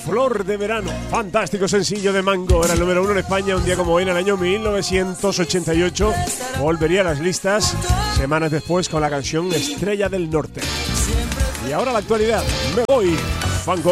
Flor de Verano. Fantástico sencillo de Mango. Era el número 1 en España un día como hoy, en el año 1988. Volvería a las listas semanas después con la canción Estrella del Norte. Y ahora la actualidad. Me voy. Fango.